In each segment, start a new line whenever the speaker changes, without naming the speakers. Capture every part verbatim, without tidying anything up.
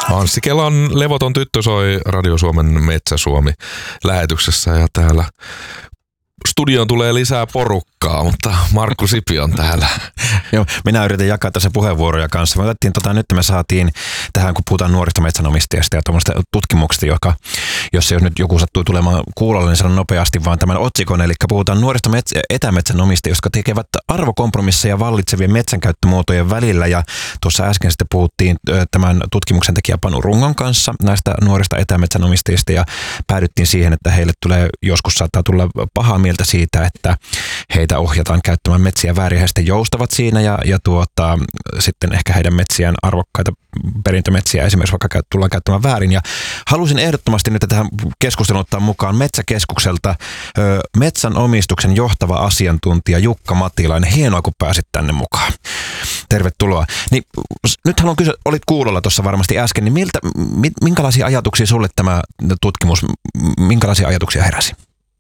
Anssi Kelan Levoton tyttö soi Radio Suomen Metsä Suomi -lähetyksessä ja täällä studioon tulee lisää porukkaa, mutta Markku Sipi on täällä.
Joo, minä yritän jakaa tässä puheenvuoroja kanssa. Me otettiin, tota, nyt me saatiin tähän, kun puhutaan nuorista metsänomistajista ja tuommoista tutkimuksista, joka, jos jos nyt joku sattuu tulemaan kuulolle, niin sanon nopeasti vaan tämän otsikon. Eli puhutaan nuorista metsä, etämetsänomistajista, jotka tekevät arvokompromisseja vallitsevien metsänkäyttömuotojen välillä. Ja tuossa äsken sitten puhuttiin tämän tutkimuksen tekijä Panu Rungon kanssa näistä nuorista etämetsänomistajista ja päädyttiin siihen, että heille tulee joskus saattaa tulla pahaa mieltä siitä, että heitä ohjataan käyttämään metsiä väärin. He sitten joustavat siinä ja, ja tuota, sitten ehkä heidän metsiään, arvokkaita perintömetsiä esimerkiksi vaikka tullaan käyttämään väärin. Ja halusin ehdottomasti nyt tähän keskusteluun ottaa mukaan Metsäkeskukselta ö, metsänomistuksen johtava asiantuntija Jukka Matilainen. Hienoa, kun pääsit tänne mukaan. Tervetuloa. Niin, nyt haluan kysyä, olit kuulolla tuossa varmasti äsken, niin miltä, minkälaisia ajatuksia sulle tämä tutkimus, minkälaisia ajatuksia heräsi?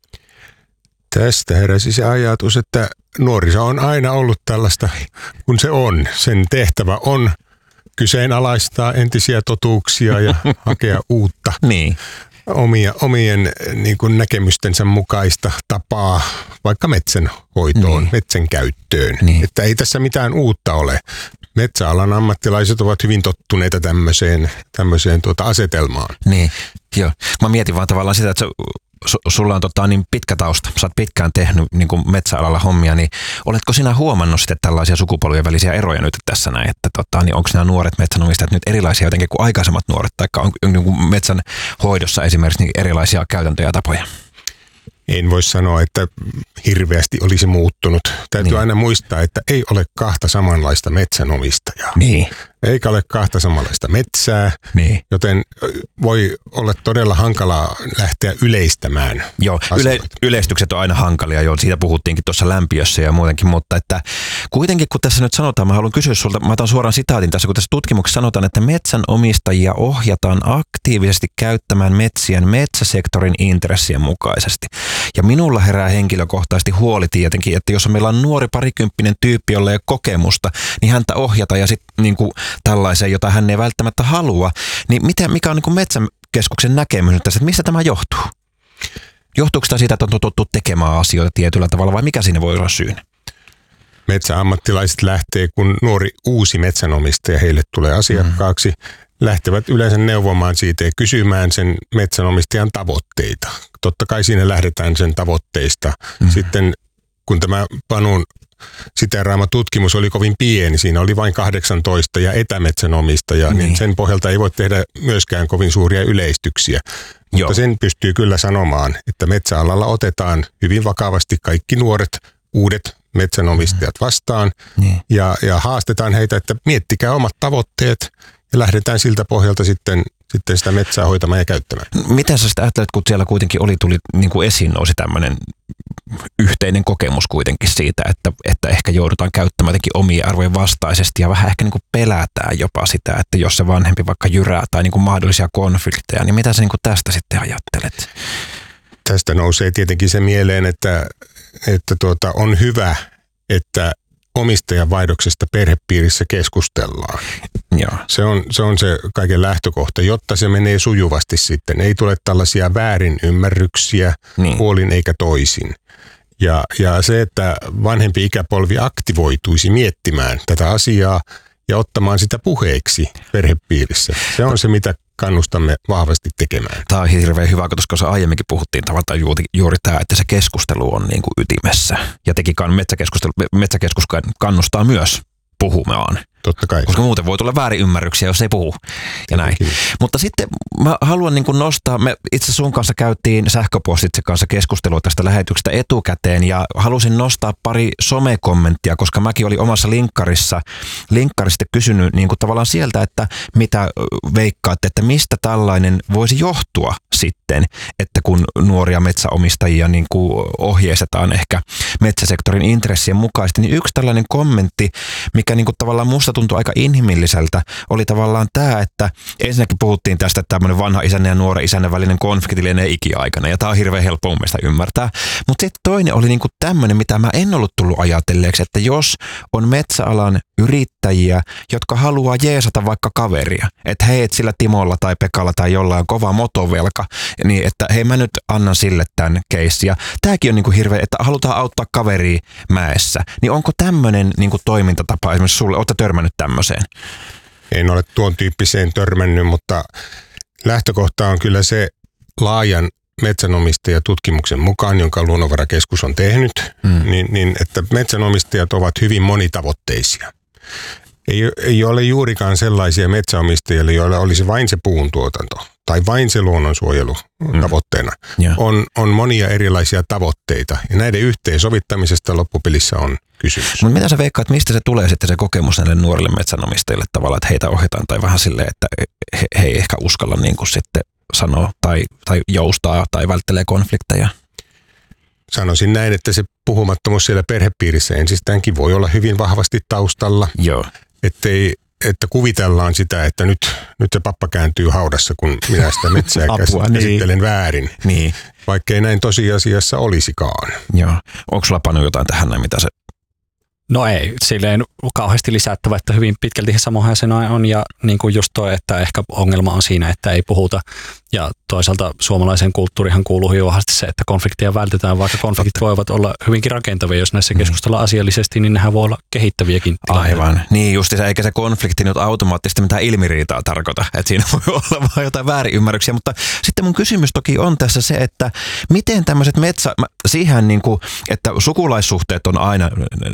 Tästä heräsi se ajatus, että nuoriso on aina ollut tällaista, kun se on. Sen tehtävä on kyseenalaistaa entisiä totuuksia ja hakea uutta,
niin.
omia, omien niin kuin näkemystensä mukaista tapaa vaikka metsänhoitoon, niin. metsän käyttöön. Niin. Että ei tässä mitään uutta ole. Metsäalan ammattilaiset ovat hyvin tottuneita tämmöiseen, tämmöiseen tuota asetelmaan.
Niin, joo. Mä mietin vaan tavallaan sitä, että sulla on tota, niin pitkä tausta, sä oot pitkään tehnyt niin kuin metsäalalla hommia, niin oletko sinä huomannut sitten tällaisia sukupolvien välisiä eroja nyt tässä näin, että tota, niin onko nämä nuoret metsänomistajat nyt erilaisia jotenkin kuin aikaisemmat nuoret, tai on, on niin metsän hoidossa esimerkiksi niin erilaisia käytäntöjä ja tapoja?
En voi sanoa, että hirveästi olisi muuttunut. Täytyy niin. aina muistaa, että ei ole kahta samanlaista metsänomistajaa.
Niin.
Eikä ole kahta samanlaista metsää, niin. joten voi olla todella hankalaa lähteä yleistämään.
Joo, yle, yleistykset on aina hankalia, jo siitä puhuttiinkin tuossa lämpiössä ja muutenkin, mutta että kuitenkin kun tässä nyt sanotaan, mä haluan kysyä sulta, mä otan suoraan sitaatin tässä, kun tässä tutkimuksessa sanotaan, että metsänomistajia ohjataan aktiivisesti käyttämään metsien metsäsektorin intressien mukaisesti. Ja minulla herää henkilökohtaisesti huoli tietenkin, että jos meillä on nuori parikymppinen tyyppi, jolla ei ole kokemusta, niin häntä ohjata ja sitten niin kuin tällaiseen, jota hän ei välttämättä halua, niin mitä, mikä on niin kuin Metsäkeskuksen näkemys nyt tässä, että mistä tämä johtuu? Johtuuko sitä siitä, että on totuttu tekemään asioita tietyllä tavalla vai mikä siinä voi olla syynä?
Metsäammattilaiset lähtee, kun nuori uusi metsänomistaja heille tulee asiakkaaksi, mm. lähtevät yleensä neuvomaan siitä ja kysymään sen metsänomistajan tavoitteita. Totta kai siinä lähdetään sen tavoitteista. Mm. Sitten kun tämä Panun siteeraama tutkimus oli kovin pieni, siinä oli vain kahdeksantoista ja etämetsänomistaja, niin. niin sen pohjalta ei voi tehdä myöskään kovin suuria yleistyksiä. Joo. Mutta sen pystyy kyllä sanomaan, että metsäalalla otetaan hyvin vakavasti kaikki nuoret, uudet metsänomistajat vastaan niin. ja, ja haastetaan heitä, että miettikää omat tavoitteet ja lähdetään siltä pohjalta sitten, sitten sitä metsää hoitamaan ja käyttämään.
Miten sä sitä ajattelet, kun siellä kuitenkin oli, tuli niin kuin esiin nousi tämmöinen yhteinen kokemus kuitenkin siitä, että, että ehkä joudutaan käyttämään jotenkin omia arvojen vastaisesti ja vähän ehkä niin kuin pelätään jopa sitä, että jos se vanhempi vaikka jyrää tai niin kuin mahdollisia konflikteja, niin mitä sä niin kuin tästä sitten ajattelet?
Tästä nousee tietenkin se mieleen, että, että tuota, on hyvä, että omistajan vaihdoksesta perhepiirissä keskustellaan.
Joo.
Se on, se on se kaiken lähtökohta, jotta se menee sujuvasti sitten. Ei tule tällaisia väärinymmärryksiä niin. puolin eikä toisin. Ja, ja se, että vanhempi ikäpolvi aktivoituisi miettimään tätä asiaa ja ottamaan sitä puheeksi perhepiirissä. Se on se, mitä kannustamme vahvasti tekemään.
Tämä on hirveän hyvä, koska aiemminkin puhuttiin tavallaan juuri, juuri tämä, että se keskustelu on niin kuin ytimessä. Ja tekin Metsäkeskus kannustaa myös puhumaan.
Totta kai.
Koska muuten voi tulla väärinymmärryksiä, jos ei puhu. Ja näin. Mutta sitten mä haluan niin kuin nostaa, me itse sun kanssa käytiin sähköpostitse kanssa keskustelua tästä lähetyksestä etukäteen ja halusin nostaa pari somekommenttia, koska mäkin olin omassa linkkarissa, linkkarista kysynyt niin kuin tavallaan sieltä, että mitä veikkaatte, että mistä tällainen voisi johtua sitten, että kun nuoria metsäomistajia niin kuin ohjeistetaan ehkä metsäsektorin intressien mukaisesti, niin yksi tällainen kommentti, mikä niin kuin tavallaan musta musta tuntui aika inhimilliseltä, oli tavallaan tämä, että ensinnäkin puhuttiin tästä, että tämmöinen vanha isännän ja nuoren isännän välinen konflikti lienee ikiaikana, ja tämä on hirveän helppo mun mielestä ymmärtää. Mutta sitten toinen oli niinku tämmöinen, mitä mä en ollut tullut ajatelleeksi, että jos on metsäalan yrittäjiä, jotka haluaa jeesata vaikka kaveria, että hei, et sillä Timolla tai Pekalla tai jollain on kova motovelka, niin että hei, mä nyt annan sille tämän keissin. Ja tämäkin on niinku hirveä, että halutaan auttaa kaveria mäessä. Niin onko tämmöinen niinku toimintatapa esimerkiksi sulle, ootko törmännyt tämmöiseen?
En ole tuon tyyppiseen törmännyt, mutta lähtökohta on kyllä se laajan metsänomistajatutkimuksen mukaan, jonka Luonnonvarakeskus on tehnyt, mm. niin, niin että metsänomistajat ovat hyvin monitavoitteisia. Ei, ei ole juurikaan sellaisia metsäomistajia, joilla olisi vain se puuntuotanto tai vain se luonnonsuojelu mm. tavoitteena. Yeah. On, on monia erilaisia tavoitteita ja näiden yhteensovittamisesta loppupelissä on kysymys.
Mutta mitä sä veikkaat, mistä se tulee sitten se kokemus näille nuorille metsänomistajille tavallaan, että heitä ohjataan tai vähän silleen, että he, he ei ehkä uskalla niin kuin sitten sanoa tai, tai joustaa tai välttelee konflikteja?
Sanoisin näin, että se puhumattomuus siellä perhepiirissä ensistäänkin voi olla hyvin vahvasti taustalla.
Joo. Ettei,
että kuvitellaan sitä, että nyt, nyt se pappa kääntyy haudassa, kun minä sitä metsää Apua, käsittelen niin. väärin.
Niin.
Vaikkei näin tosiasiassa olisikaan.
Joo. Onko sulla Panu jotain tähän näin, mitä se...
No ei, silleen kauheasti lisättävä, että hyvin pitkälti samoin se on ja niin kuin just toi, että ehkä ongelma on siinä, että ei puhuta ja toisaalta suomalaisen kulttuurihan kuuluu hyvin vahvasti se, että konflikteja vältetään, vaikka konfliktit voivat olla hyvinkin rakentavia, jos näissä keskustellaan asiallisesti, niin nehän voi olla kehittäviäkin tilanteita. Aivan,
niin justiinsa, eikä se konflikti nyt automaattisesti mitään ilmiriitaa tarkoita, että siinä voi olla vaan jotain väärinymmärryksiä, mutta sitten mun kysymys toki on tässä se, että miten tämmöiset metsä, siihen niin kuin, että sukulaissuhteet on aina,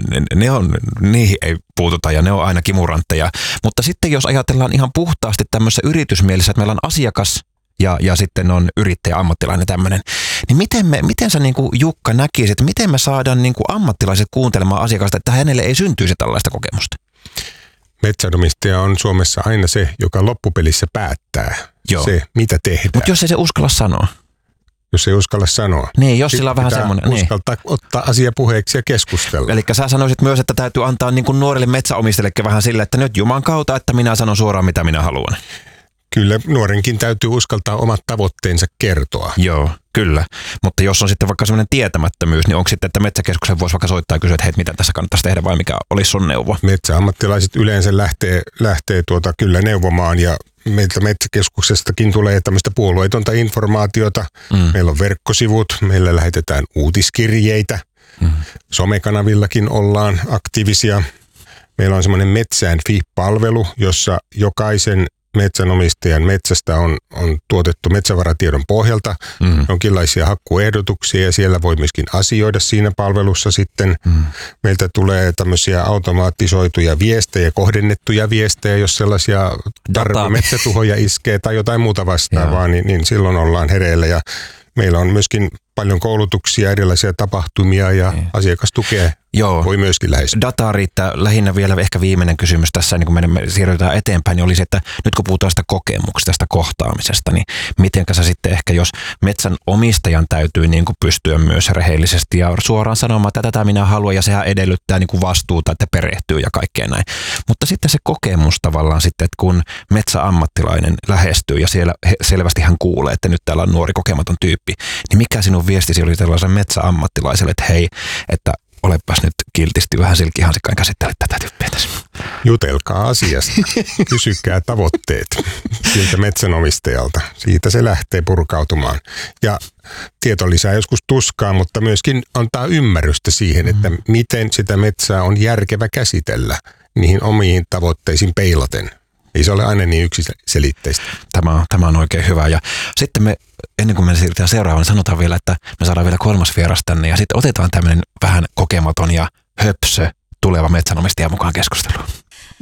ne on, niihin ei puututa ja ne on aina kimurantteja, mutta sitten jos ajatellaan ihan puhtaasti tämmöisessä yritysmielessä, että meillä on asiakas ja, ja sitten on yrittäjä, ammattilainen tämmöinen, niin miten, me, miten sä niin kuin Jukka näkisit, että miten me saadaan niin kuin ammattilaiset kuuntelemaan asiakasta, että hänelle ei syntyisi tällaista kokemusta?
Metsänomistaja on Suomessa aina se, joka loppupelissä päättää Joo. se, mitä tehdään.
Mutta jos ei se uskalla sanoa.
Jos ei uskalla sanoa.
Niin, jos sillä on vähän semmoinen.
Uskaltaa niin. ottaa asia puheeksi ja keskustella.
Eli sä sanoisit myös, että täytyy antaa niin kuin nuorille metsäomistajillekin vähän sille, että nyt Juman kautta, että minä sanon suoraan, mitä minä haluan.
Kyllä, nuorenkin täytyy uskaltaa omat tavoitteensa kertoa.
Joo, kyllä. Mutta jos on sitten vaikka semmoinen tietämättömyys, niin onko sitten, että metsäkeskuksen voisi vaikka soittaa ja kysyä, että hei, mitä tässä kannattaisi tehdä vai mikä olisi sun neuvo?
Metsäammattilaiset yleensä lähtee, lähtee tuota kyllä neuvomaan ja meiltä metsäkeskuksestakin tulee tämmöistä puolueetonta informaatiota. Mm. Meillä on verkkosivut, meillä lähetetään uutiskirjeitä, mm. somekanavillakin ollaan aktiivisia. Meillä on semmoinen Metsään Fi-palvelu, jossa jokaisen metsänomistajan metsästä on, on tuotettu metsävaratiedon pohjalta mm. jonkinlaisia hakkuehdotuksia ja siellä voi myöskin asioida siinä palvelussa sitten. Mm. Meiltä tulee tämmöisiä automatisoituja viestejä, kohdennettuja viestejä, jos sellaisia tarve metsätuhoja iskee tai jotain muuta vastaavaa, niin, niin silloin ollaan hereillä ja meillä on myöskin paljon koulutuksia, erilaisia tapahtumia ja mm. asiakastukea. Joo. Voi myöskin lähestyä.
Dataa riittää. Lähinnä vielä ehkä viimeinen kysymys tässä, niin kun me siirrytään eteenpäin, niin olisi, että nyt kun puhutaan sitä kokemuksesta, tästä kohtaamisesta, niin mitenkä sä sitten ehkä, jos metsän omistajan täytyy niin kuin pystyä myös rehellisesti ja suoraan sanomaan, että tätä minä haluan ja sehän edellyttää niin kuin vastuuta, että perehtyy ja kaikkea näin. Mutta sitten se kokemus tavallaan sitten, että kun metsäammattilainen lähestyy ja siellä selvästi hän kuulee, että nyt täällä on nuori kokematon tyyppi, niin mikä sinun viestisi oli tällaisen metsäammattilaiselle, että hei, että olepas nyt kiltisti vähän silkkihansikkaan käsittele tätä tyyppiä tässä.
Jutelkaa asiasta. Kysykää tavoitteet siltä metsänomistajalta. Siitä se lähtee purkautumaan. Ja tieto lisää joskus tuskaa, mutta myöskin antaa ymmärrystä siihen, että miten sitä metsää on järkevä käsitellä niihin omiin tavoitteisiin peilaten. Ei se ole aina niin yksiselitteistä.
Tämä, tämä on oikein hyvä. Ja sitten me, ennen kuin me siirrytään seuraavaan, sanotaan vielä, että me saadaan vielä kolmas vieras tänne. Ja sitten otetaan tämmöinen vähän kokematon ja höpsö tuleva metsänomistaja mukaan keskusteluun.